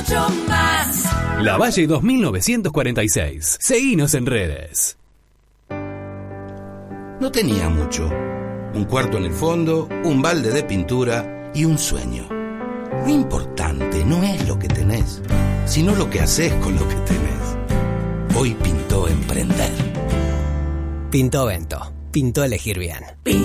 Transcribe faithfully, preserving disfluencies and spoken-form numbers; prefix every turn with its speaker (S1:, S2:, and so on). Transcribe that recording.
S1: mucho más.
S2: Lavalle dos mil novecientos cuarenta y seis. Seguinos en redes.
S3: No tenía mucho. Un cuarto en el fondo, un balde de pintura y un sueño. Lo importante no es lo que tenés, sino lo que haces con lo que tenés. Hoy pintó emprender.
S4: Pintó Vento. Pintó elegir bien.